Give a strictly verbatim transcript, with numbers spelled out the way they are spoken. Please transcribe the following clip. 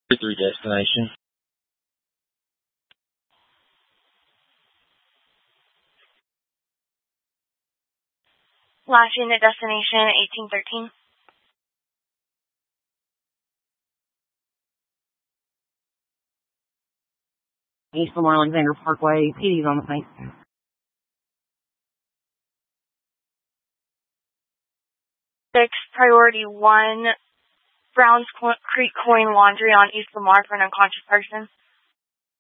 Three destination. Last unit destination, eighteen thirteen. East Lamar Alexander Parkway, P D's on the thing. Six, priority one, Browns Creek Coin Laundry on East Lamar for an unconscious person.